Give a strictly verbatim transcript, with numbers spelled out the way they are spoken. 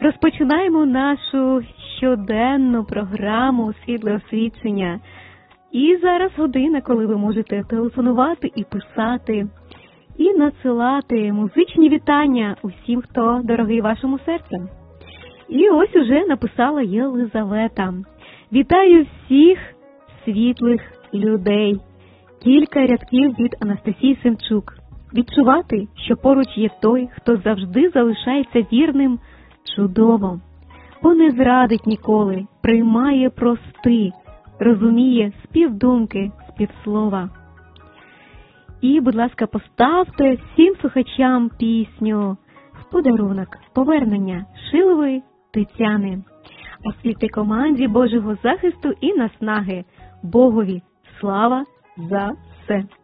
Розпочинаємо нашу щоденну програму «Світле освічення». І зараз година, коли ви можете телефонувати і писати, і надсилати музичні вітання усім, хто дорогий вашому серцю. І ось уже написала Єлизавета. Вітаю всіх світлих людей. Кілька рядків від Анастасії Семчук. Відчувати, що поруч є той, хто завжди залишається вірним, чудово. Бо не зрадить ніколи, приймає прости, розуміє співдумки, співслова. І, будь ласка, поставте всім слухачам пісню в подарунок повернення Шилової Тетяни. А світлій команді Божого захисту і наснаги. Богові слава за все.